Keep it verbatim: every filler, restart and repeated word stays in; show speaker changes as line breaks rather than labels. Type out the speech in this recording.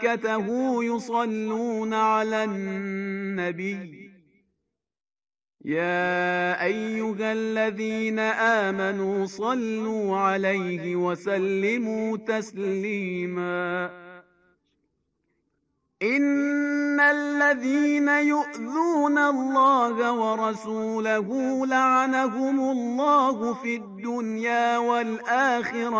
وملائكته يصلون على النبي يا أيها الذين آمنوا صلوا عليه وسلموا تسليما إن الذين يؤذون الله ورسوله لعنهم الله في الدنيا والآخرة